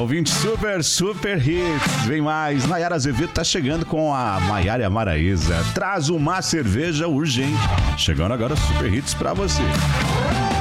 ouvinte super hits. Vem mais. Nayara Azevedo tá chegando com a Maiara e a Maraísa. Traz uma cerveja urgente. Chegando agora super hits pra você.